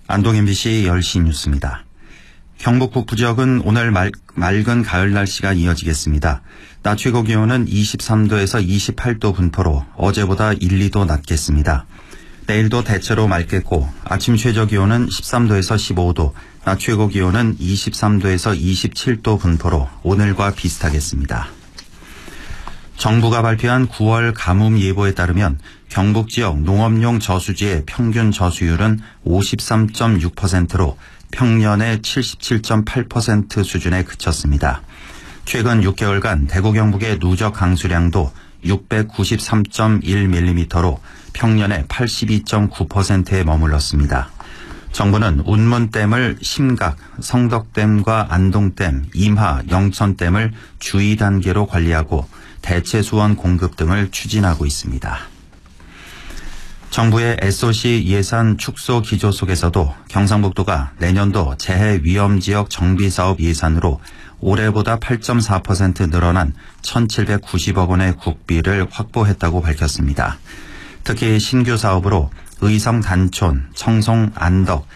안동 MBC 10시 뉴스입니다. 경북 북부지역은 오늘 맑은 가을 날씨가 이어지겠습니다. 낮 최고 기온은 23도에서 28도 분포로 어제보다 1, 2도 낮겠습니다. 내일도 대체로 맑겠고 아침 최저 기온은 13도에서 15도, 낮 최고 기온은 23도에서 27도 분포로 오늘과 비슷하겠습니다. 정부가 발표한 9월 가뭄 예보에 따르면 경북 지역 농업용 저수지의 평균 저수율은 53.6%로 평년의 77.8% 수준에 그쳤습니다. 최근 6개월간 대구 경북의 누적 강수량도 693.1mm로 평년의 82.9%에 머물렀습니다. 정부는 운문댐을 심각, 성덕댐과 안동댐, 임하, 영천댐을 주의 단계로 관리하고 대체 수원 공급 등을 추진하고 있습니다. 정부의 SOC 예산 축소 기조 속에서도 경상북도가 내년도 재해 위험 지역 정비 사업 예산으로 올해보다 8.4% 늘어난 1,790억 원의 국비를 확보했다고 밝혔습니다. 특히 신규 사업으로 의성 단촌, 청송 안덕,